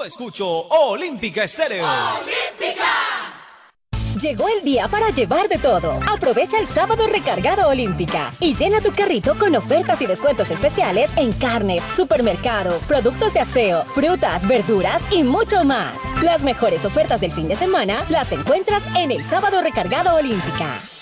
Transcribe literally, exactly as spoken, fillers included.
Yo escucho Olímpica Estéreo. ¡Olímpica! Llegó el día para llevar de todo. Aprovecha el sábado recargado Olímpica y llena tu carrito con ofertas y descuentos especiales en carnes, supermercado, productos de aseo, frutas, verduras y mucho más. Las mejores ofertas del fin de semana las encuentras en el sábado recargado Olímpica.